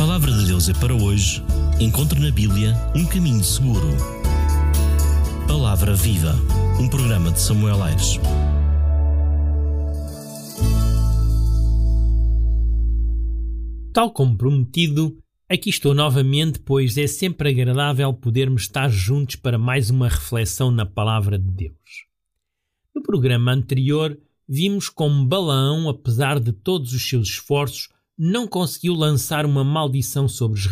Palavra de Deus é para hoje. Encontre na Bíblia um caminho seguro. Palavra Viva, um programa de Samuel Aires. Tal como prometido, aqui estou novamente, pois é sempre agradável podermos estar juntos para mais uma reflexão na Palavra de Deus. No programa anterior, vimos como Balaão, apesar de todos os seus esforços, não conseguiu lançar uma maldição sobre Israel.